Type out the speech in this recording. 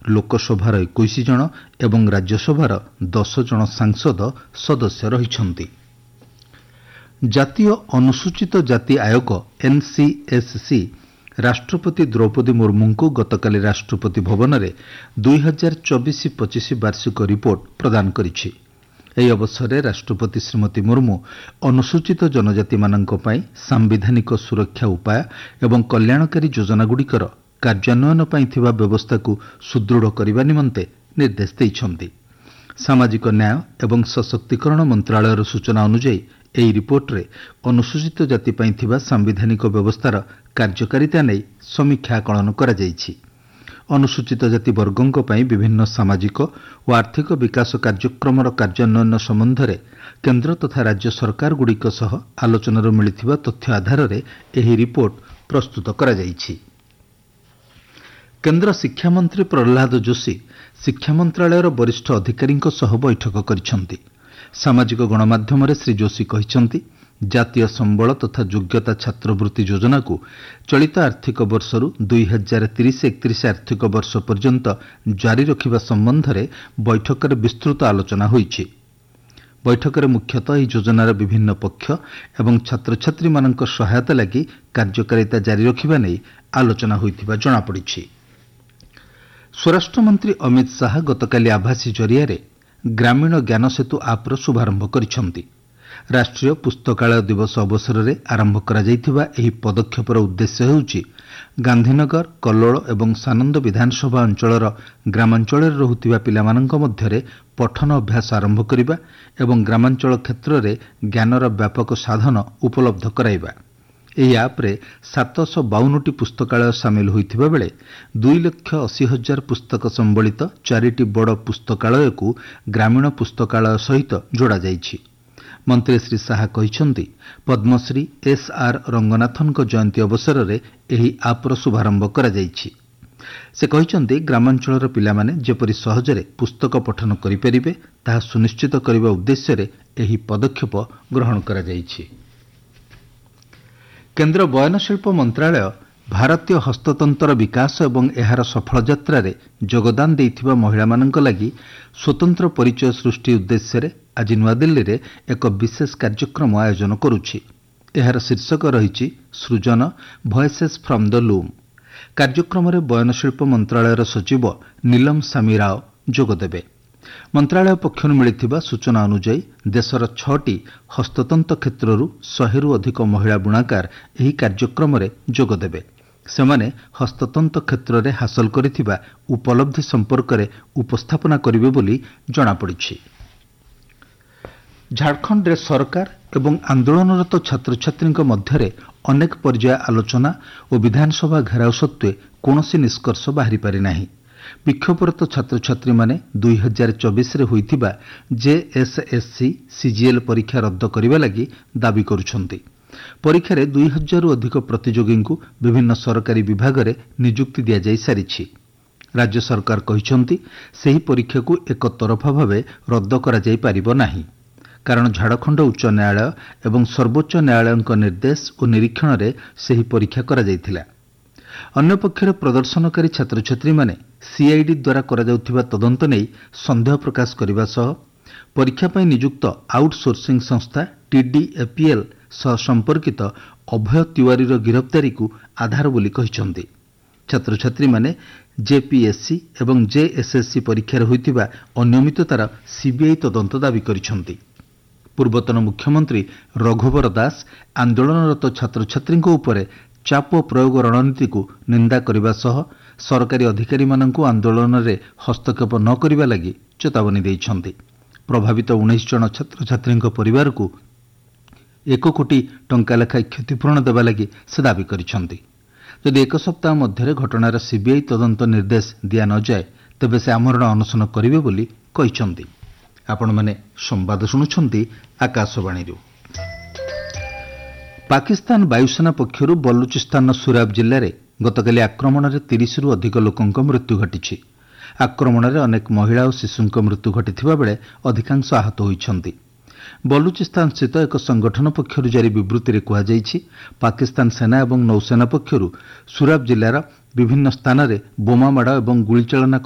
ଲୋକସଭାର 21 ଜଣ ଏବଂ ରାଜ୍ୟସଭାର 10 ଜଣ ସାଂସଦ ସଦସ୍ୟ ରହିଛନ୍ତି। ଜାତୀୟ ଅନୁସୂଚିତ ଜାତି ଆୟୋଗ ଏନ୍ସିଏସ୍ସି ରାଷ୍ଟ୍ରପତି ଦ୍ରୌପଦୀ ମୁର୍ମୁଙ୍କୁ ଗତକାଲି ରାଷ୍ଟ୍ରପତି ଭବନରେ 2024-25 ବାର୍ଷିକ ରିପୋର୍ଟ ପ୍ରଦାନ କରିଛି। ଏହି ଅବସରରେ ରାଷ୍ଟ୍ରପତି ଶ୍ରୀମତୀ ମୁର୍ମୁ ଅନୁସୂଚିତ ଜନଜାତିମାନଙ୍କ ପାଇଁ ସାମ୍ବିଧାନିକ ସୁରକ୍ଷା ଉପାୟ ଏବଂ କଲ୍ୟାଣକାରୀ ଯୋଜନାଗୁଡ଼ିକର କାର୍ଯ୍ୟାନ୍ୱୟନ ପାଇଁ ଥିବା ବ୍ୟବସ୍ଥାକୁ ସୁଦୃଢ଼ କରିବା ନିମନ୍ତେ ନିର୍ଦ୍ଦେଶ ଦେଇଛନ୍ତି। ସାମାଜିକ ନ୍ୟାୟ ଏବଂ ସଶକ୍ତିକରଣ ମନ୍ତ୍ରଣାଳୟର ସୂଚନା ଅନୁଯାୟୀ ଏହି ରିପୋର୍ଟରେ ଅନୁସୂଚିତ ଜାତି ପାଇଁ ଥିବା ସାମ୍ବିଧାନିକ ବ୍ୟବସ୍ଥାର କାର୍ଯ୍ୟକାରିତା ନେଇ ସମୀକ୍ଷା ଆକଳନ କରାଯାଇଛି। ଅନୁସୂଚିତ ଜାତି ବର୍ଗଙ୍କ ପାଇଁ ବିଭିନ୍ନ ସାମାଜିକ ଓ ଆର୍ଥିକ ବିକାଶ କାର୍ଯ୍ୟକ୍ରମର କାର୍ଯ୍ୟାନ୍ୱୟନ ସମ୍ବନ୍ଧରେ କେନ୍ଦ୍ର ତଥା ରାଜ୍ୟ ସରକାରଗୁଡ଼ିକ ସହ ଆଲୋଚନାରୁ ମିଳିଥିବା ତଥ୍ୟ ଆଧାରରେ ଏହି ରିପୋର୍ଟ ପ୍ରସ୍ତୁତ କରାଯାଇଛି। କେନ୍ଦ୍ର ଶିକ୍ଷାମନ୍ତ୍ରୀ ପ୍ରହ୍ଲାଦ ଯୋଶୀ ଶିକ୍ଷା ମନ୍ତ୍ରଣାଳୟର ବରିଷ୍ଠ ଅଧିକାରୀଙ୍କ ସହ ବୈଠକ କରିଛନ୍ତି। ସାମାଜିକ ଗଣମାଧ୍ୟମରେ ଶ୍ରୀ ଯୋଶୀ କହିଛନ୍ତି, ଜାତୀୟ ସମ୍ବଳ ତଥା ଯୋଗ୍ୟତା ଛାତ୍ରବୃତ୍ତି ଯୋଜନାକୁ ଚଳିତ ଆର୍ଥିକ ବର୍ଷରୁ 2030-31 ଆର୍ଥିକ ବର୍ଷ ପର୍ଯ୍ୟନ୍ତ ଜାରି ରଖିବା ସମ୍ବନ୍ଧରେ ବୈଠକରେ ବିସ୍ତୃତ ଆଲୋଚନା ହୋଇଛି। ବୈଠକରେ ମୁଖ୍ୟତଃ ଏହି ଯୋଜନାର ବିଭିନ୍ନ ପକ୍ଷ ଏବଂ ଛାତ୍ରଛାତ୍ରୀମାନଙ୍କ ସହାୟତା ଲାଗି କାର୍ଯ୍ୟକାରିତା ଜାରି ରଖିବା ନେଇ ଆଲୋଚନା ହୋଇଥିବା ଜଣାପଡ଼ିଛି। ସ୍ୱରାଷ୍ଟ୍ରମନ୍ତ୍ରୀ ଅମିତ ଶାହା ଗତକାଲି ଆଭାସୀ ଜରିଆରେ ଗ୍ରାମୀଣ ଜ୍ଞାନ ସେତୁ ଆପ୍ର ଶୁଭାରମ୍ଭ କରିଛନ୍ତି। ରାଷ୍ଟ୍ରୀୟ ପୁସ୍ତକାଳୟ ଦିବସ ଅବସରରେ ଆରମ୍ଭ କରାଯାଇଥିବା ଏହି ପଦକ୍ଷେପର ଉଦ୍ଦେଶ୍ୟ ହେଉଛି ଗାନ୍ଧୀନଗର, କଲ୍ଲୋଳ ଏବଂ ସାନନ୍ଦ ବିଧାନସଭା ଅଞ୍ଚଳର ଗ୍ରାମାଞ୍ଚଳରେ ରହୁଥିବା ପିଲାମାନଙ୍କ ମଧ୍ୟରେ ପଠନ ଅଭ୍ୟାସ ଆରମ୍ଭ କରିବା ଏବଂ ଗ୍ରାମାଞ୍ଚଳ କ୍ଷେତ୍ରରେ ଜ୍ଞାନର ବ୍ୟାପକ ସାଧନ ଉପଲବ୍ଧ କରାଇବା। ଏହି ଆପ୍ରେ 752ଟି ପୁସ୍ତକାଳୟ ସାମିଲ ହୋଇଥିବା ବେଳେ 2,80,000 ପୁସ୍ତକ ସମ୍ବଳିତ 4ଟି ବଡ଼ ପୁସ୍ତକାଳୟକୁ ଗ୍ରାମୀଣ ପୁସ୍ତକାଳୟ ସହିତ ଯୋଡ଼ାଯାଇଛି। ମନ୍ତ୍ରୀ ଶ୍ରୀ ଶାହା କହିଛନ୍ତି, ପଦ୍ମଶ୍ରୀ ଏସ୍ଆର୍ ରଙ୍ଗନାଥଙ୍କ ଜୟନ୍ତୀ ଅବସରରେ ଏହି ଆପ୍ର ଶୁଭାରମ୍ଭ କରାଯାଇଛି। ସେ କହିଛନ୍ତି, ଗ୍ରାମାଞ୍ଚଳର ପିଲାମାନେ ଯେପରି ସହଜରେ ପୁସ୍ତକ ପଠନ କରିପାରିବେ ତାହା ସୁନିଶ୍ଚିତ କରିବା ଉଦ୍ଦେଶ୍ୟରେ ଏହି ପଦକ୍ଷେପ ଗ୍ରହଣ କରାଯାଇଛି। କେନ୍ଦ୍ର ବୟନଶିଳ୍ପ ମନ୍ତ୍ରଣାଳୟ ଭାରତୀୟ ହସ୍ତତନ୍ତର ବିକାଶ ଏବଂ ଏହାର ସଫଳ ଯାତ୍ରାରେ ଯୋଗଦାନ ଦେଇଥିବା ମହିଳାମାନଙ୍କ ଲାଗି ସ୍ୱତନ୍ତ୍ର ପରିଚୟ ସୃଷ୍ଟି ଉଦ୍ଦେଶ୍ୟରେ ଆଜି ନୂଆଦିଲ୍ଲୀରେ ଏକ ବିଶେଷ କାର୍ଯ୍ୟକ୍ରମ ଆୟୋଜନ କରୁଛି। ଏହାର ଶୀର୍ଷକ ରହିଛି ସୃଜନ ଭଏସେସ୍ ଫ୍ରମ୍ ଦ ଲୁମ୍। କାର୍ଯ୍ୟକ୍ରମରେ ବୟନଶିଳ୍ପ ମନ୍ତ୍ରଣାଳୟର ସଚିବ ନୀଲମ ସାମୀ ରାଓ ଯୋଗଦେବେ। ମନ୍ତ୍ରଣାଳୟ ପକ୍ଷରୁ ମିଳିଥିବା ସୂଚନା ଅନୁଯାୟୀ ଦେଶର 6ଟି ହସ୍ତତନ୍ତ କ୍ଷେତ୍ରରୁ 100ରୁ ଅଧିକ ମହିଳା ବୁଣାକାର ଏହି କାର୍ଯ୍ୟକ୍ରମରେ ଯୋଗଦେବେ। ସେମାନେ ହସ୍ତତନ୍ତ କ୍ଷେତ୍ରରେ ହାସଲ କରିଥିବା ଉପଲବ୍ଧି ସମ୍ପର୍କରେ ଉପସ୍ଥାପନା କରିବେ ବୋଲି ଜଣାପଡ଼ିଛି। ଝାଡ଼ଖଣ୍ଡରେ ସରକାର ଏବଂ ଆନ୍ଦୋଳନରତ ଛାତ୍ରଛାତ୍ରୀଙ୍କ ମଧ୍ୟରେ ଅନେକ ପର୍ଯ୍ୟାୟ ଆଲୋଚନା ଓ ବିଧାନସଭା ଘେରାଉ ସତ୍ତ୍ୱେ କୌଣସି ନିଷ୍କର୍ଷ ବାହାରିପାରି ନାହିଁ। ବିକ୍ଷୋଭରତ ଛାତ୍ରଛାତ୍ରୀମାନେ 2024ରେ ହୋଇଥିବା ଜେଏସ୍ଏସ୍ସି ସିଜିଏଲ୍ ପରୀକ୍ଷା ରଦ୍ଦ କରିବା ଲାଗି ଦାବି କରୁଛନ୍ତି। ପରୀକ୍ଷାରେ 2,000ରୁ ଅଧିକ ପ୍ରତିଯୋଗୀଙ୍କୁ ବିଭିନ୍ନ ସରକାରୀ ବିଭାଗରେ ନିଯୁକ୍ତି ଦିଆଯାଇ ସାରିଛି। ରାଜ୍ୟ ସରକାର କହିଛନ୍ତି, ସେହି ପରୀକ୍ଷାକୁ ଏକତରଫା ଭାବେ ରଦ୍ଦ କରାଯାଇପାରିବ ନାହିଁ, କାରଣ ଝାଡ଼ଖଣ୍ଡ ଉଚ୍ଚ ନ୍ୟାୟାଳୟ ଏବଂ ସର୍ବୋଚ୍ଚ ନ୍ୟାୟାଳୟଙ୍କ ନିର୍ଦ୍ଦେଶ ଓ ନିରୀକ୍ଷଣରେ ସେହି ପରୀକ୍ଷା କରାଯାଇଥିଲା। ଅନ୍ୟପକ୍ଷରେ ପ୍ରଦର୍ଶନକାରୀ ଛାତ୍ରଛାତ୍ରୀମାନେ ସିଆଇଡି ଦ୍ୱାରା କରାଯାଉଥିବା ତଦନ୍ତ ନେଇ ସନ୍ଦେହ ପ୍ରକାଶ କରିବା ସହ ପରୀକ୍ଷା ପାଇଁ ନିଯୁକ୍ତ ଆଉଟ୍ସୋର୍ସିଂ ସଂସ୍ଥା ଟିଡିଏପିଏଲ୍ ସହ ସମ୍ପର୍କିତ ଅଭୟ ତିୱାରୀର ଗିରଫଦାରୀକୁ ଆଧାର ବୋଲି କହିଛନ୍ତି। ଛାତ୍ରଛାତ୍ରୀମାନେ ଜେପିଏସ୍ସି ଏବଂ ଜେଏସ୍ଏସ୍ସି ପରୀକ୍ଷାରେ ହୋଇଥିବା ଅନିୟମିତତାର ସିବିଆଇ ତଦନ୍ତ ଦାବି କରିଛନ୍ତି। ପୂର୍ବତନ ମୁଖ୍ୟମନ୍ତ୍ରୀ ରଘୁବର ଦାସ ଆନ୍ଦୋଳନରତ ଛାତ୍ରଛାତ୍ରୀଙ୍କ ଉପରେ ଚାପ ପ୍ରୟୋଗ ରଣନୀତିକୁ ନିନ୍ଦା କରିବା ସହ ସରକାରୀ ଅଧିକାରୀମାନଙ୍କୁ ଆନ୍ଦୋଳନରେ ହସ୍ତକ୍ଷେପ ନ କରିବା ଲାଗି ଚେତାବନୀ ଦେଇଛନ୍ତି। ପ୍ରଭାବିତ 19 ଜଣ ଛାତ୍ରଛାତ୍ରୀଙ୍କ ପରିବାରକୁ 1 କୋଟି ଟଙ୍କା ଲେଖାଏଁ କ୍ଷତିପୂରଣ ଦେବା ଲାଗି ସେ ଦାବି କରିଛନ୍ତି। ଯଦି ଏକ ସପ୍ତାହ ମଧ୍ୟରେ ଘଟଣାର ସିବିଆଇ ତଦନ୍ତ ନିର୍ଦ୍ଦେଶ ଦିଆ ନ ଯାଏ ତେବେ ସେ ଆମରଣ ଅନଶନ କରିବେ ବୋଲି କହିଛନ୍ତି। ଆପଣମାନେ ସମ୍ବାଦ ଶୁଣୁଛନ୍ତି ଆକାଶବାଣୀରୁ। ପାକିସ୍ତାନ ବାୟୁସେନା ପକ୍ଷରୁ ବଲୁଚିସ୍ତାନର ସୁରାବ ଜିଲ୍ଲାରେ ଗତକାଲି ଆକ୍ରମଣରେ 30ରୁ ଅଧିକ ଲୋକଙ୍କ ମୃତ୍ୟୁ ଘଟିଛି। ଆକ୍ରମଣରେ ଅନେକ ମହିଳା ଓ ଶିଶୁଙ୍କ ମୃତ୍ୟୁ ଘଟିଥିବା ବେଳେ ଅଧିକାଂଶ ଆହତ ହୋଇଛନ୍ତି। ବଲୁଚିସ୍ତାନସ୍ଥିତ ଏକ ସଂଗଠନ ପକ୍ଷରୁ ଜାରି ବିବୃତ୍ତିରେ କୁହାଯାଇଛି, ପାକିସ୍ତାନ ସେନା ଏବଂ ନୌସେନା ପକ୍ଷରୁ ସୁରାବ ଜିଲ୍ଲାର ବିଭିନ୍ନ ସ୍ଥାନରେ ବୋମାମାଡ଼ ଏବଂ ଗୁଳିଚାଳନା